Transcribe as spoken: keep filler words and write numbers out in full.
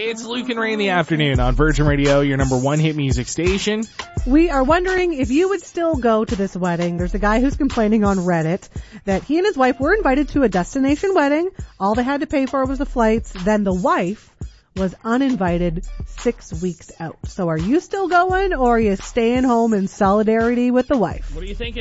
It's Luke and Ray in the afternoon on Virgin Radio, your number one hit music station. We are wondering if you would still go to this wedding. There's a guy who's complaining on Reddit that he and his wife were invited to a destination wedding. All they had to pay for was the flights. Then the wife was uninvited six weeks out. So are you still going, or are you staying home in solidarity with the wife? What do you think?